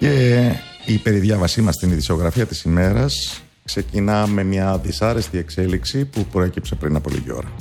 Και η περιδιάβασή μας στην ειδησιογραφία της ημέρας ξεκινά με μια δυσάρεστη εξέλιξη που προέκυψε πριν από λίγη ώρα.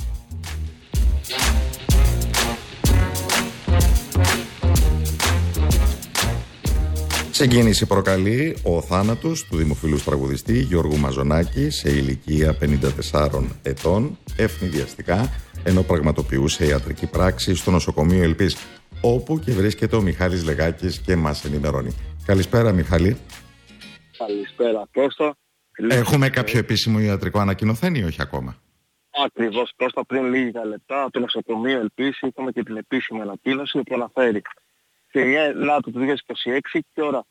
Συγκίνηση προκαλεί ο θάνατος του δημοφιλούς τραγουδιστή Γιώργου Μαζονάκη σε ηλικία 54 ετών, ευνηδιαστικά, ενώ πραγματοποιούσε ιατρική πράξη στο νοσοκομείο Ελπής, όπου και βρίσκεται ο Μιχάλης Λεγάκης και μας ενημερώνει. Καλησπέρα, Μιχάλη. Καλησπέρα, Κώστα. Έχουμε κάποιο επίσημο ιατρικό ανακοινωθέν ή όχι ακόμα? Ακριβώς, Κώστα, πριν λίγα λεπτά το νοσοκομείο Ελπής είχαμε και την επίσημη ανακοίνωση που αναφέρει σε 9 Λάτου του 2026 και ώρα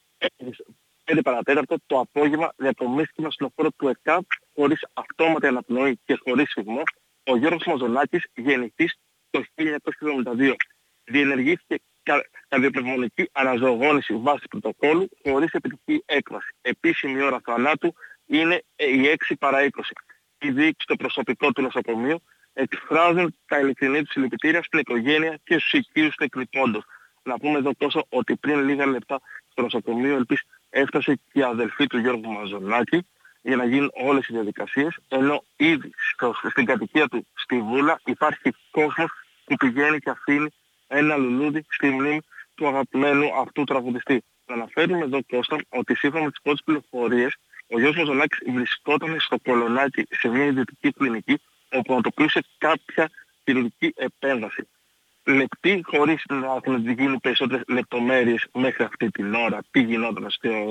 5 παρατέταρτο το απόγευμα διατομίστηκε με ασθενοφόρο του ΕΚΑΠ χωρίς αυτόματη αναπνοή και χωρίς σφιγμό ο Γιώργος Μαζονάκης, γεννητής το 1972. Διενεργήθηκε καρδιοπνευμονική αναζωογόνηση βάσει πρωτοκόλλου χωρίς επιτυχή έκβαση. Επίσημη ώρα θανάτου είναι οι 6 παρά 20. Οι διοίκηση στο προσωπικό του νοσοκομείου εκφράζουν τα ειλικρινή του συλληπιτήρια στην οικογένεια και στους οικείους του εκλειπώντος. Να πούμε εδώ, Κώστα, ότι πριν λίγα λεπτά στο νοσοκομείο Ελπής έφτασε και η αδελφή του Γιώργου Μαζονάκη για να γίνουν όλες οι διαδικασίες, ενώ ήδη στην κατοικία του στη Βούλα υπάρχει κόσμος που πηγαίνει και αφήνει ένα λουλούδι στη μνήμη του αγαπημένου αυτού τραγουδιστή. Να αναφέρουμε εδώ, Κώστα, ότι σύμφωνα με τις πρώτες πληροφορίες ο Γιώργος Μαζονάκης βρισκόταν στο Κολονάκι σε μια ιδιωτική κλινική όπου αντιμετωπίσε κάποια χειρουργική επέμβαση. Λεπτή, χωρίς να γίνει περισσότερες λεπτομέρειες μέχρι αυτή την ώρα τι γινόταν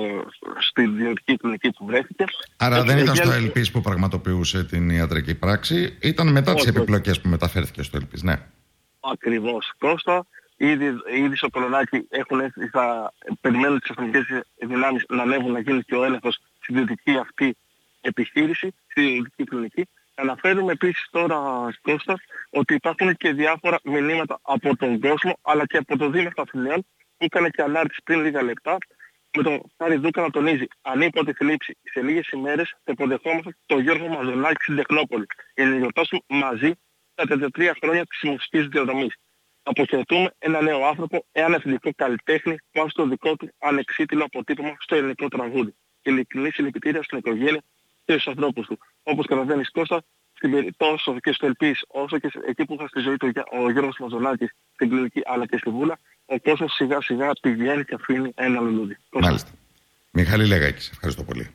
στη ιδιωτική κλινική που βρέθηκε. Άρα δεν ήταν στο Ελπής που πραγματοποιούσε την ιατρική πράξη, ήταν μετά τις επιπλοκές που μεταφέρθηκε στο Ελπής, ναι. Ακριβώς, Κώστα. Ήδη στο Κολονάκι περιμένουν τις αστυνομικές δυνάμεις να ανέβουν να γίνει και ο έλεγχος στην ιδιωτική αυτή επιχείρηση, στην ιδιωτική κλινική. Αναφέρουμε επίσης τώρα, Κώστα, ότι υπάρχουν και διάφορα μηνύματα από τον κόσμο αλλά και από το Δήμο Αθηναίων που έκανε και ανάρτηση πριν λίγα λεπτά με τον Χάρη Δούκα να τονίζει ανίποτε θλίψη. Σε λίγες ημέρες θα υποδεχόμαστε τον Γιώργο Μαζονάκη στην Τεχνόπολη για να γιορτάσουμε μαζί τα 33 χρόνια της μουσικής διαδρομής. Αποχαιρετούμε ένα νέο άνθρωπο, ένα εθνικό καλλιτέχνη που βάζει το δικό του ανεξίτηλο αποτύπωμα στο ελληνικό τραγούδι. Ειλικρινή συλληπιτήρια στην οικογένεια και στους ανθρώπους του. Όπως καταλαβαίνεις, Κώστα, τόσο και στο Ελπής, όσο και εκεί που είχα στη ζωή του ο Γιώργος Μαζονάκης στην κλινική αλλά και στη Βούλα, ο κόσμος σιγά σιγά πηγαίνει και αφήνει ένα λουλούδι. Μάλιστα. Μιχάλη Λεγάκη, ευχαριστώ πολύ.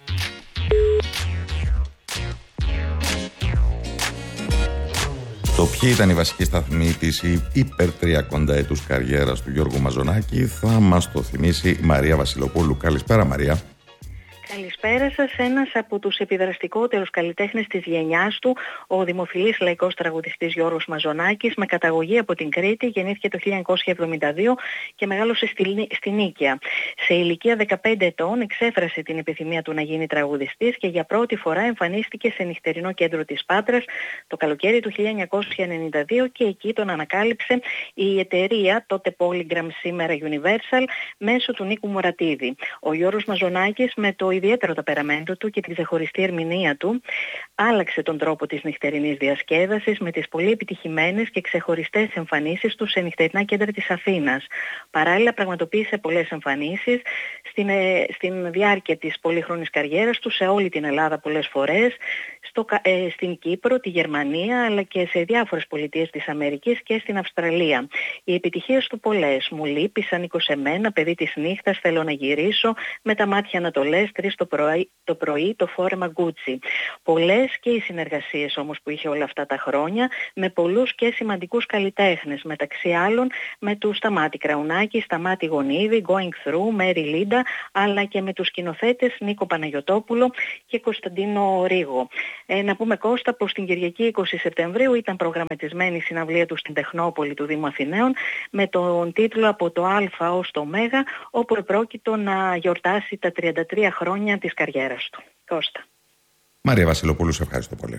Το ποιοι ήταν οι βασικοί σταθμοί της υπερ 30 έτους καριέρας του Γιώργου Μαζονάκη θα μας το θυμίσει η Μαρία Βασιλοπούλου. Καλησπέρα, Μαρία. Καλησπέρα σας. Ένας από τους επιδραστικότερους καλλιτέχνες της γενιάς του, ο δημοφιλής λαϊκός τραγουδιστής Γιώργος Μαζονάκης, με καταγωγή από την Κρήτη, γεννήθηκε το 1972 και μεγάλωσε στη Νίκαια. Σε ηλικία 15 ετών εξέφρασε την επιθυμία του να γίνει τραγουδιστής και για πρώτη φορά εμφανίστηκε σε νυχτερινό κέντρο της Πάτρας το καλοκαίρι του 1992 και εκεί τον ανακάλυψε η εταιρεία, τότε Polygram, σήμερα Universal, μέσω του Νίκου Μουρατίδη. Ο Γιώργος Μαζονάκης, με το ιδιαίτερο ταπεραμέντο του και τη ξεχωριστή ερμηνεία του, άλλαξε τον τρόπο της νυχτερινής διασκέδασης με τις πολύ επιτυχημένες και ξεχωριστές εμφανίσεις του σε νυχτερινά κέντρα της Αθήνας. Παράλληλα πραγματοποίησε πολλές εμφανίσεις στην διάρκεια της πολύχρονης καριέρας του σε όλη την Ελλάδα πολλές φορές, στην Κύπρο, τη Γερμανία αλλά και σε διάφορες πολιτείες της Αμερικής και στην Αυστραλία. Οι επιτυχίες του πολλές. Μου λείπει, ανήκω σε μένα, παιδί της νύχτας, θέλω να γυρίσω, με τα μάτια ανατολές, 3 το πρωί, το φόρεμα Γκούτσι. Πολλές και οι συνεργασίες όμως που είχε όλα αυτά τα χρόνια με πολλούς και σημαντικούς καλλιτέχνες, μεταξύ άλλων με του Σταμάτη Κραουνάκη, Σταμάτη Γονίδη, Going Through, Μέρι Λίντα, αλλά και με τους σκηνοθέτες Νίκο Παναγιωτόπουλο και Κωνσταντίνο Ρίγο. Να πούμε, Κώστα, πως την Κυριακή 20 Σεπτεμβρίου ήταν προγραμματισμένη η συναυλία του στην Τεχνόπολη του Δήμου Αθηναίων με τον τίτλο «Από το Α ως το Ω», όπου επρόκειτο να γιορτάσει τα 33 χρόνια της καριέρας του. Κώστα. Μαρία Βασιλοπούλου, σε ευχαριστώ πολύ.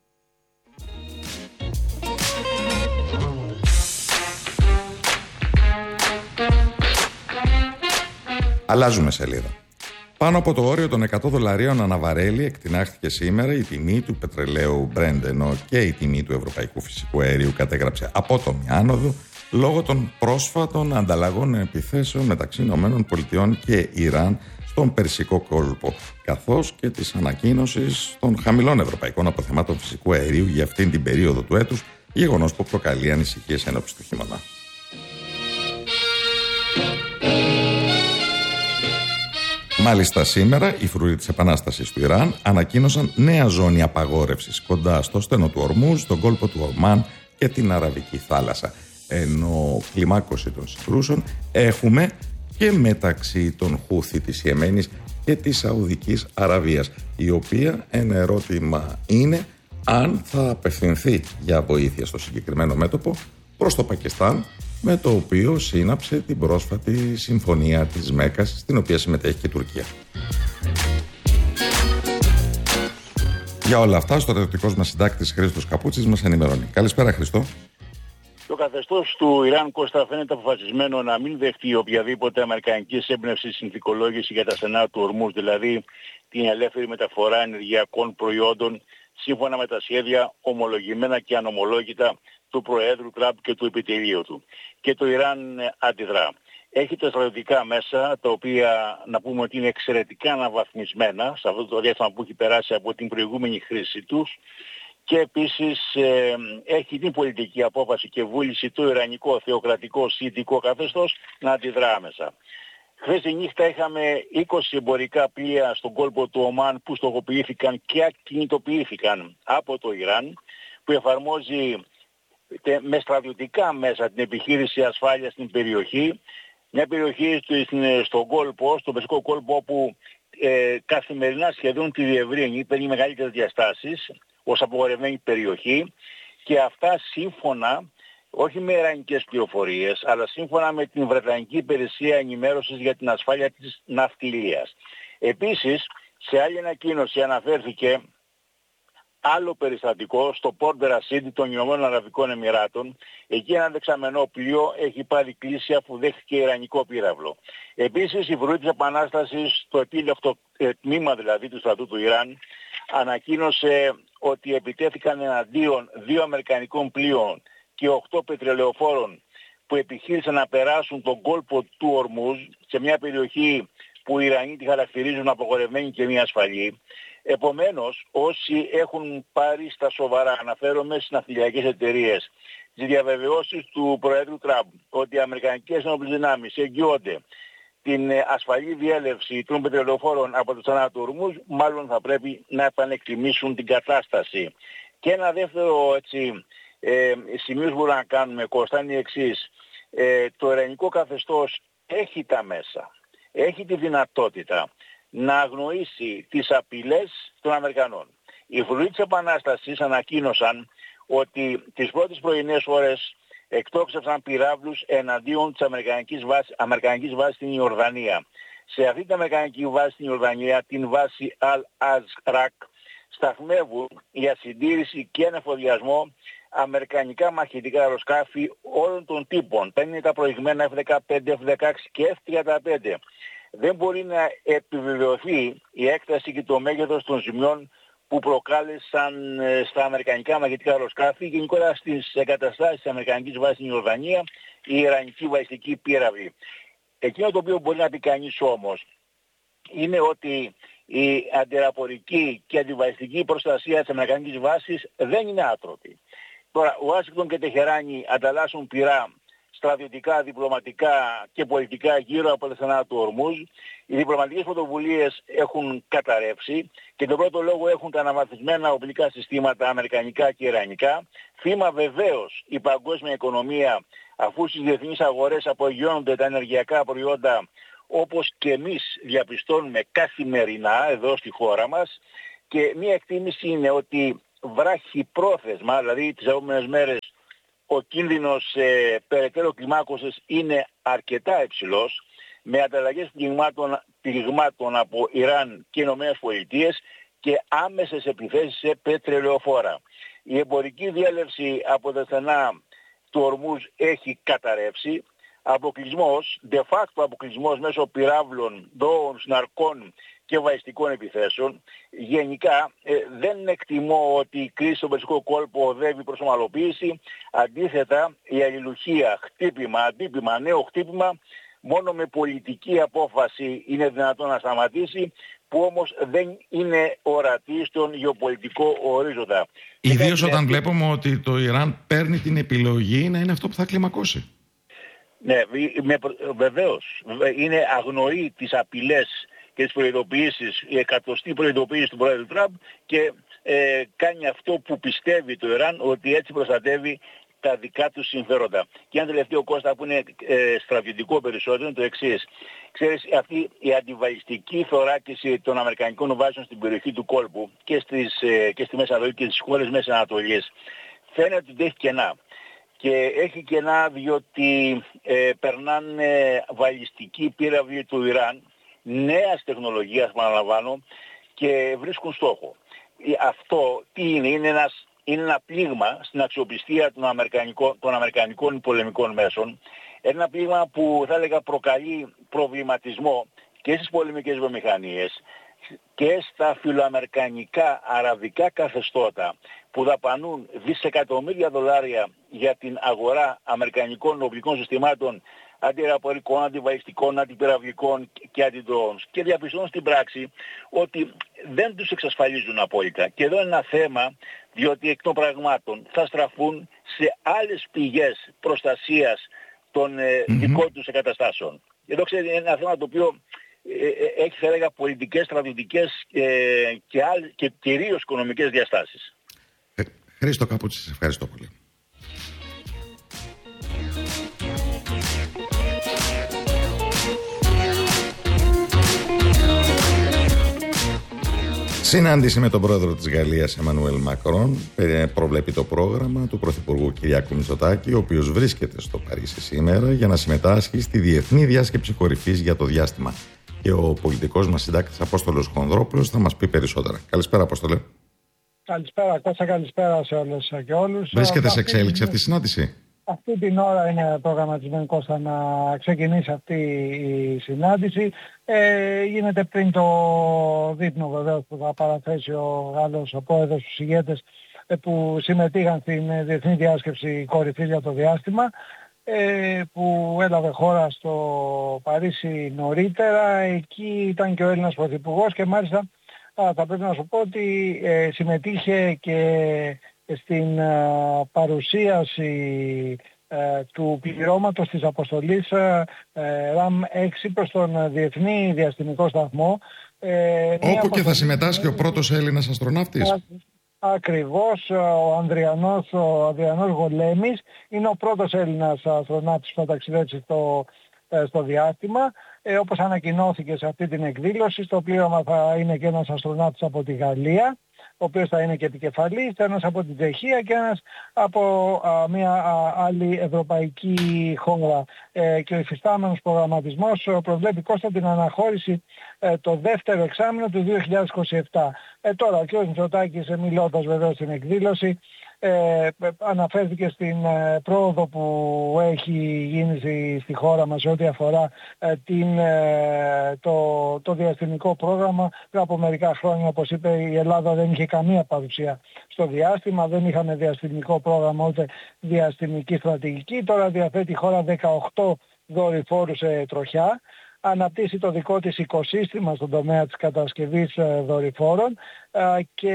Αλλάζουμε σελίδα. Πάνω από το όριο των $100 αναβαρέλι εκτινάχθηκε σήμερα η τιμή του πετρελαίου Brent, ενώ και η τιμή του ευρωπαϊκού φυσικού αερίου κατέγραψε από το άνοδο λόγω των πρόσφατων ανταλλαγών επιθέσεων μεταξύ ΗΠΑ και Ιράν στον Περσικό κόλπο, καθώς και της ανακοίνωσης των χαμηλών ευρωπαϊκών αποθεμάτων φυσικού αερίου για αυτήν την περίοδο του έτους, γεγονός που προκαλεί ανησυχίες ενόψει του χειμώνα. Μάλιστα σήμερα, οι φρουροί της Επανάστασης του Ιράν ανακοίνωσαν νέα ζώνη απαγόρευσης κοντά στο στενό του Ορμούζ, τον κόλπο του Ορμάν και την Αραβική θάλασσα. Ενώ κλιμάκωση των συγκρούσεων έχουμε και μεταξύ των Χούθη της Ιεμένης και της Σαουδικής Αραβίας, η οποία ένα ερώτημα είναι αν θα απευθυνθεί για βοήθεια στο συγκεκριμένο μέτωπο προς το Πακιστάν, με το οποίο σύναψε την πρόσφατη συμφωνία της Μέκκας, στην οποία συμμετέχει και η Τουρκία. Για όλα αυτά, ο στρατιωτικός μας συντάκτης Χρήστος Καπούτσης μας ενημερώνει. Καλησπέρα, Χρήστο. Το καθεστώς του Ιράν, Κώστα, φαίνεται αποφασισμένο να μην δεχτεί οποιαδήποτε αμερικανική έμπνευση συνθηκολόγηση για τα στενά του Ορμούζ, δηλαδή την ελεύθερη μεταφορά ενεργειακών προϊόντων σύμφωνα με τα σχέδια ομολογημένα και ανομολόγητα του Προέδρου Τραμπ και του επιτελείου του. Και το Ιράν αντιδρά. Έχει τα στρατιωτικά μέσα, τα οποία να πούμε ότι είναι εξαιρετικά αναβαθμισμένα σε αυτό το διάστημα που έχει περάσει από την προηγούμενη χρήση τους. Και επίσης έχει την πολιτική απόφαση και βούληση το ιρανικό θεοκρατικό σιητικό καθεστώς να αντιδρά άμεσα. Χθες τη νύχτα είχαμε 20 εμπορικά πλοία στον κόλπο του Ομάν που στοχοποιήθηκαν και ακινητοποιήθηκαν από το Ιράν, που εφαρμόζει με στρατιωτικά μέσα την επιχείρηση ασφάλειας στην περιοχή. Μια περιοχή στον κόλπο, στον Περσικό κόλπο, όπου καθημερινά σχεδόν τη διευρύνει, παίρνει μεγαλύτερες διαστάσεις ως απογορευμένη περιοχή, και αυτά σύμφωνα όχι με ιρανικές πληροφορίες, αλλά σύμφωνα με την Βρετανική Υπηρεσία Ενημέρωσης για την Ασφάλεια της Ναυτιλίας. Επίσης, σε άλλη ανακοίνωση αναφέρθηκε άλλο περιστατικό στο Port Rashid των Ηνωμένων Αραβικών Εμιράτων. Εκεί ένα δεξαμενό πλοίο έχει πάρει κλίση αφού δέχτηκε ιρανικό πύραυλο. Επίσης, η φρουρή της Επανάστασης, το επίλεκτο τμήμα δηλαδή του στρατού του Ιράν, ανακοίνωσε ότι επιτέθηκαν εναντίον 2 αμερικανικών πλοίων και 8 πετρελαιοφόρων που επιχείρησαν να περάσουν τον κόλπο του Ορμούζ, σε μια περιοχή που οι Ιρανοί τη χαρακτηρίζουν απογορευμένη και μη ασφαλή. Επομένως, όσοι έχουν πάρει στα σοβαρά, αναφέρομαι στις ναυτιλιακές εταιρείες, τις διαβεβαιώσεις του Προέδρου Τραμπ ότι οι αμερικανικές ενόπλες δυνάμεις εγγυώνται την ασφαλή διέλευση των πετρελαιοφόρων από το στενά του Ορμούζ, μάλλον θα πρέπει να επανεκτιμήσουν την κατάσταση. Και ένα δεύτερο σημείο που μπορούμε να κάνουμε, Κώστα, είναι η εξής. Το ιρανικό καθεστώς έχει τα μέσα, έχει τη δυνατότητα να αγνοήσει τις απειλές των Αμερικανών. Οι φρουροί της Επανάστασης ανακοίνωσαν ότι τις πρώτες πρωινές ώρες εκτόξευσαν πυράβλους εναντίον της αμερικανικής βάσης στην Ιορδανία. Σε αυτή την αμερικανική βάση στην Ιορδανία, την βάση Al-Azraq, σταθμεύουν για συντήρηση και ανεφοδιασμό αμερικανικά μαχητικά αεροσκάφη όλων των τύπων. Τα είναι τα προηγμένα F-15, F-16 και F-35. Δεν μπορεί να επιβεβαιωθεί η έκταση και το μέγεθος των ζημιών που προκάλεσαν στα αμερικανικά μαχητικά αεροσκάφη, γενικότερα στις εγκαταστάσεις της αμερικανικής βάσης στην Ιορδανία, η ιρανική βαλιστική πύραυλη. Εκείνο το οποίο μπορεί να πει κανείς όμως είναι ότι η αντιραπορική και αντιβαλιστική προστασία της αμερικανικής βάσης δεν είναι άτρωτη. Τώρα, Ουάσιγκτον και Τεχεράνη ανταλλάσσουν πυρά στρατιωτικά, διπλωματικά και πολιτικά γύρω από τα στενά του Ορμούζ. Οι διπλωματικές πρωτοβουλίες έχουν καταρρεύσει και τον πρώτο λόγο έχουν τα αναβαθμισμένα οπλικά συστήματα αμερικανικά και ιρανικά. Θύμα βεβαίως η παγκόσμια οικονομία, αφού στις διεθνείς αγορές απογειώνονται τα ενεργειακά προϊόντα, όπως και εμείς διαπιστώνουμε καθημερινά εδώ στη χώρα μας. Και μία εκτίμηση είναι ότι βράχυπρόθεσμα, δηλαδή τις επόμενες μέρες, ο κίνδυνος περαιτέρω κλιμάκωσης είναι αρκετά υψηλός, με ανταλλαγές πληγμάτων από Ιράν και Ηνωμένες Πολιτείες και άμεσες επιθέσεις σε πετρελαιοφόρα. Η εμπορική διέλευση από τα στενά του Ορμούζ έχει καταρρεύσει. αποκλεισμός, de facto αποκλεισμός μέσω πυράβλων, δώων, ναρκών και βαϊστικών επιθέσεων. Γενικά δεν εκτιμώ ότι η κρίση στον Περσικό κόλπο οδεύει προς ομαλοποίηση. Αντίθετα, η αλληλουχία, χτύπημα, νέο χτύπημα, μόνο με πολιτική απόφαση είναι δυνατόν να σταματήσει, που όμως δεν είναι ορατή στον γεωπολιτικό ορίζοντα. Ιδίως όταν βλέπουμε ότι το Ιράν παίρνει την επιλογή να είναι αυτό που θα κλιμακώσει. Ναι, βεβαίως. Είναι αγνοεί τις απειλές και τις προειδοποιήσεις, η 100η προειδοποίηση του Πρόεδρου Τραμπ, και κάνει αυτό που πιστεύει το Ιράν, ότι έτσι προστατεύει τα δικά του συμφέροντα. Και ένα τελευταίο, Κώστα, που είναι στρατιωτικό περισσότερο, είναι το εξής. Ξέρεις, αυτή η αντιβαλιστική θωράκιση των αμερικανικών βάσεων στην περιοχή του κόλπου και στη Μέση Ανατολή και στις χώρες Μέσης Ανατολής φαίνεται ότι έχει κενά. Και έχει κενά διότι περνάνε βαλιστικοί πύραυλοι του Ιράν, νέας τεχνολογίας, παραλαμβάνω, και βρίσκουν στόχο. Αυτό τι είναι? Είναι ένα πλήγμα στην αξιοπιστία των αμερικανικών πολεμικών μέσων. Ένα πλήγμα που θα έλεγα προκαλεί προβληματισμό και στις πολεμικές βιομηχανίες και στα φιλοαμερικανικά αραβικά καθεστώτα που δαπανούν δισεκατομμύρια δολάρια για την αγορά αμερικανικών οπλικών συστημάτων, αντιαεροπορικών, αντιβαλιστικών, αντιπυραυλικών και αντιδρόουν, και διαπιστώνουν στην πράξη ότι δεν τους εξασφαλίζουν απόλυτα. Και εδώ είναι ένα θέμα, διότι εκ των πραγμάτων θα στραφούν σε άλλες πηγές προστασίας των δικών τους εγκαταστάσεων. Εδώ ξέρετε, είναι ένα θέμα το οποίο έχει, θα έλεγα, πολιτικές, στρατιωτικές και κυρίως οικονομικές διαστάσεις. Χρήστο Καπούτση, σας ευχαριστώ πολύ. Συνάντηση με τον πρόεδρο της Γαλλίας, Εμμανουέλ Μακρόν, προβλέπει το πρόγραμμα του πρωθυπουργού Κυριάκου Μητσοτάκη, ο οποίος βρίσκεται στο Παρίσι σήμερα για να συμμετάσχει στη Διεθνή Διάσκεψη Κορυφής για το Διάστημα. Και ο πολιτικός μας συντάκτης Απόστολος Χονδρόπουλος θα μας πει περισσότερα. Καλησπέρα, Απόστολε. Καλησπέρα, Κώστα, καλησπέρα σε όλες και όλους. Βρίσκεται σε εξέλιξη αυτή η συνάντηση? Αυτή την ώρα είναι προγραμματισμένη, Κώστα, να ξεκινήσει αυτή η συνάντηση. Γίνεται πριν το δείπνο, βεβαίως, που θα παραθέσει ο Γάλλος ο πρόεδρος, τους ηγέτες που συμμετείχαν στην Διεθνή Διάσκεψη Κορυφής για το Διάστημα, που έλαβε χώρα στο Παρίσι νωρίτερα. Εκεί ήταν και ο Έλληνας Πρωθυπουργός και μάλιστα θα πρέπει να σου πω ότι συμμετείχε και στην παρουσίαση του πληρώματος της αποστολής RAM-6 προς τον Διεθνή Διαστημικό Σταθμό. Όπου και θα συμμετάσχει ο πρώτος Έλληνας αστροναύτης. Ακριβώς, ο Ανδριανός Γολέμης είναι ο πρώτος Έλληνας αστροναύτης που θα ταξιδέψει στο διάστημα. Όπως ανακοινώθηκε σε αυτή την εκδήλωση, στο πλήρωμα θα είναι και ένας αστροναύτης από τη Γαλλία, ο οποίος θα είναι και επικεφαλής, ένας από την Τσεχία και ένας από μια άλλη ευρωπαϊκή χώρα. Και ο υφιστάμενος προγραμματισμός προβλέπει, Κώστα, την αναχώρηση το δεύτερο εξάμηνο του 2027. Τώρα ο κ. Μητσοτάκης, μιλώντας βεβαίως στην εκδήλωση, αναφέρθηκε στην πρόοδο που έχει γίνει στη χώρα μας ό,τι αφορά το διαστημικό πρόγραμμα. Πριν από μερικά χρόνια, όπως είπε, η Ελλάδα δεν είχε καμία παρουσία στο διάστημα, δεν είχαμε διαστημικό πρόγραμμα ούτε διαστημική στρατηγική. Τώρα διαθέτει η χώρα 18 δορυφόρους σε τροχιά. Αναπτύσσει το δικό της οικοσύστημα στον τομέα της κατασκευής δορυφόρων και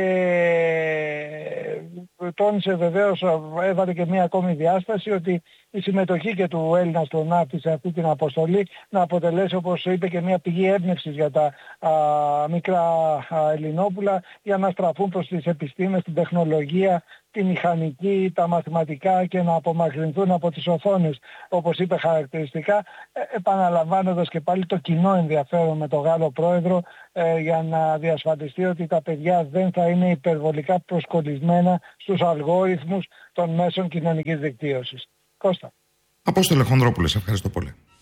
τόνισε βεβαίως, έβαλε και μία ακόμη διάσταση, ότι η συμμετοχή και του Έλληνα αστροναύτη σε αυτή την αποστολή να αποτελέσει, όπως είπε, και μία πηγή έμπνευσης για τα μικρά Ελληνόπουλα για να στραφούν προς τις επιστήμες, την τεχνολογία, τη μηχανική, τα μαθηματικά και να απομακρυνθούν από τις οθόνες, όπως είπε χαρακτηριστικά, επαναλαμβάνοντας και πάλι το κοινό ενδιαφέρον με τον Γάλλο πρόεδρο για να διασφαλιστεί ότι τα παιδιά δεν θα είναι υπερβολικά προσκολλισμένα στους αλγόριθμους των μέσων κοινωνικής δικτύωσης. Κώστα. Απόστολε Χονδρόπουλε, ευχαριστώ πολύ.